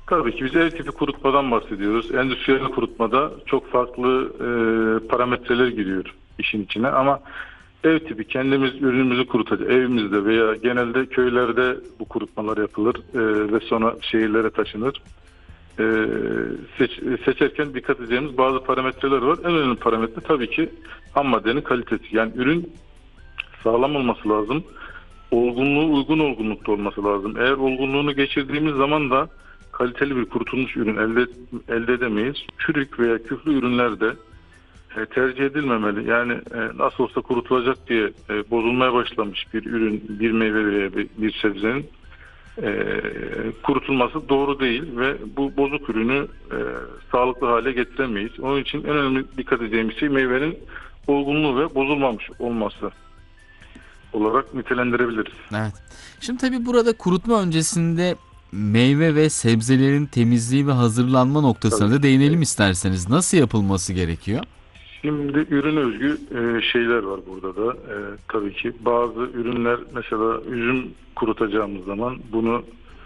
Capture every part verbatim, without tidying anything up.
Tabii ki biz ev tipi kurutmadan bahsediyoruz. Endüstriyel kurutmada çok farklı e, parametreler giriyor işin içine ama ev tipi kendimiz ürünümüzü kurutacak. Evimizde veya genelde köylerde bu kurutmalar yapılır e, ve sonra şehirlere taşınır. E, seç, seçerken dikkat edeceğimiz bazı parametreler var. En önemli parametre tabii ki ham maddenin kalitesi. Yani ürün sağlam olması lazım. Olgunluğu uygun olgunlukta olması lazım. Eğer olgunluğunu geçirdiğimiz zaman da kaliteli bir kurutulmuş ürün elde, elde edemeyiz. Çürük veya küflü ürünler de e, tercih edilmemeli. Yani e, nasıl olsa kurutulacak diye e, bozulmaya başlamış bir ürün, bir meyve veya bir, bir sebzenin e, kurutulması doğru değil ve bu bozuk ürünü e, sağlıklı hale getiremeyiz. Onun için en önemli dikkat edeceğimiz şey meyvenin olgunluğu ve bozulmamış olması olarak nitelendirebiliriz. Evet. Şimdi tabii burada kurutma öncesinde meyve ve sebzelerin temizliği ve hazırlanma noktasına Tabii. da değinelim isterseniz. Nasıl yapılması gerekiyor? Şimdi ürün özgü e, şeyler var burada da. E, tabii ki bazı ürünler mesela üzüm kurutacağımız zaman bunu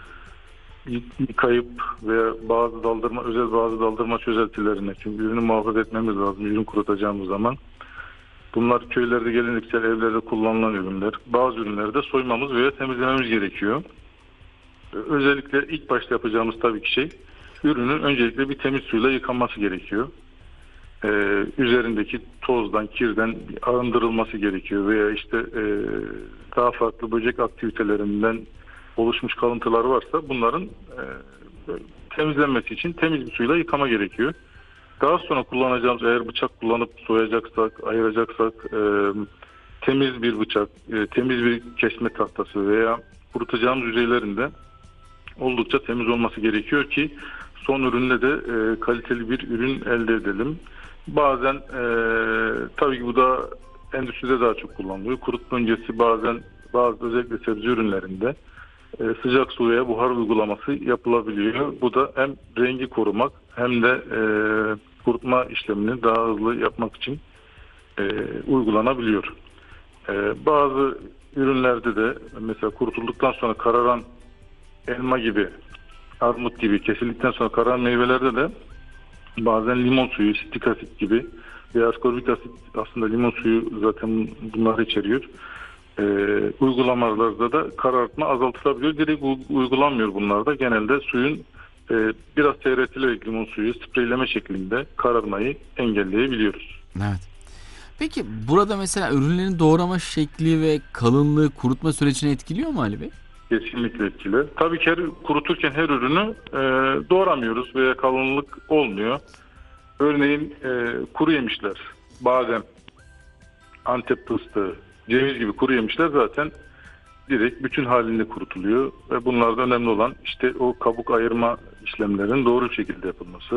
yıkayıp veya bazı daldırma özel bazı daldırma çözeltilerine çünkü ürünü muhafaza etmemiz lazım ürün kurutacağımız zaman. Bunlar köylerde geleneksel evlerde kullanılan ürünler. Bazı ürünleri de soymamız veya temizlememiz gerekiyor. Özellikle ilk başta yapacağımız tabii ki şey ürünün öncelikle bir temiz suyla yıkanması gerekiyor. Ee, üzerindeki tozdan, kirden arındırılması gerekiyor veya işte e, daha farklı böcek aktivitelerinden oluşmuş kalıntılar varsa bunların e, temizlenmesi için temiz bir suyla yıkama gerekiyor. Daha sonra kullanacağımız eğer bıçak kullanıp soyacaksak, ayıracaksak e, temiz bir bıçak, e, temiz bir kesme tahtası veya kurutacağımız yüzeylerinde oldukça temiz olması gerekiyor ki son üründe de e, kaliteli bir ürün elde edelim. Bazen e, tabii ki bu da endüstride daha çok kullanılıyor. Kurutma öncesi bazen bazı özellikle sebze ürünlerinde e, sıcak suya buhar uygulaması yapılabiliyor. Bu da hem rengi korumak hem de e, kurutma işlemini daha hızlı yapmak için e, uygulanabiliyor. E, bazı ürünlerde de mesela kurutulduktan sonra kararan elma gibi, armut gibi kesildikten sonra kararan meyvelerde de bazen limon suyu, sitrik asit gibi veya askorbik asit aslında limon suyu zaten bunları içeriyor. Ee, uygulamalarda da karartma azaltılabiliyor. Direkt uygulanmıyor bunlarda. Genelde suyun e, biraz seyretilerek limon suyu spreyleme şeklinde kararmayı engelleyebiliyoruz. Evet. Peki burada mesela ürünlerin doğrama şekli ve kalınlığı kurutma sürecini etkiliyor mu Ali Bey? Kesinlikle etkili. Tabii ki her, kuruturken her ürünü e, doğramıyoruz veya kalınlık olmuyor. Örneğin e, kuru yemişler, badem, Antep fıstığı, ceviz gibi kuru yemişler zaten direkt bütün halinde kurutuluyor ve bunlarda önemli olan işte o kabuk ayırma işlemlerinin doğru bir şekilde yapılması.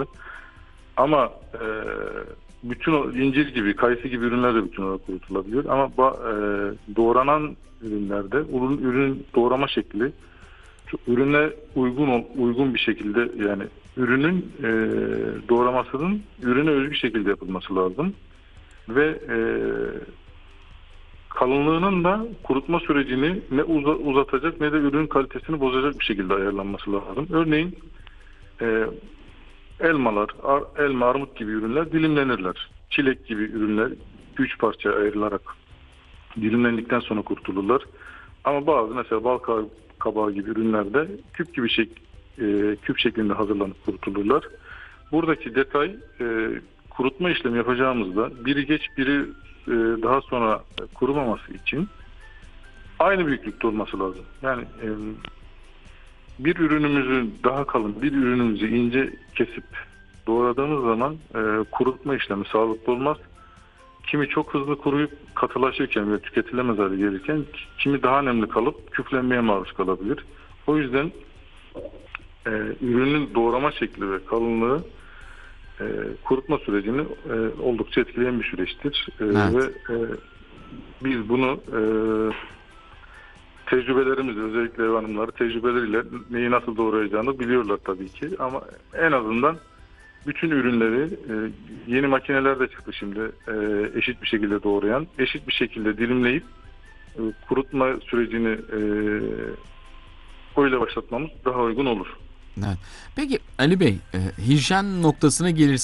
Ama e, bütün o incir gibi, kayısı gibi ürünler de bütün olarak kurutulabiliyor. Ama ba, e, doğranan ürünlerde ürün, ürün doğrama şekli çok, ürüne uygun uygun bir şekilde yani ürünün e, doğramasının ürüne özgü şekilde yapılması lazım ve e, kalınlığının da kurutma sürecini ne uza, uzatacak ne de ürünün kalitesini bozacak bir şekilde ayarlanması lazım. Örneğin e, elmalar, ar, elma, armut gibi ürünler dilimlenirler. Çilek gibi ürünler üç parça ayrılarak dilimlendikten sonra kurutulurlar. Ama bazı mesela bal kabağı gibi ürünlerde küp gibi şek, e, küp şeklinde hazırlanıp kurutulurlar. Buradaki detay e, kurutma işlemi yapacağımızda biri geç biri e, daha sonra kurumaması için aynı büyüklükte olması lazım. Yani e, bir ürünümüzü daha kalın, bir ürünümüzü ince kesip doğradığımız zaman e, kurutma işlemi sağlıklı olmaz. Kimi çok hızlı kuruyup katılaşırken ve tüketilemez hale gelirken kimi daha nemli kalıp küflenmeye maruz kalabilir. O yüzden e, ürünün doğrama şekli ve kalınlığı e, kurutma sürecini e, oldukça etkileyen bir süreçtir. E, Evet. Ve e, biz bunu e, tecrübelerimizle özellikle ev hanımları tecrübeleriyle neyi nasıl doğrayacağını biliyorlar tabii ki. Ama en azından bütün ürünleri e, yeni makineler de çıktı şimdi e, eşit bir şekilde doğrayan, eşit bir şekilde dilimleyip e, kurutma sürecini e, öyle başlatmamız daha uygun olur. Evet. Peki Ali Bey, e, hijyen noktasına gelirsek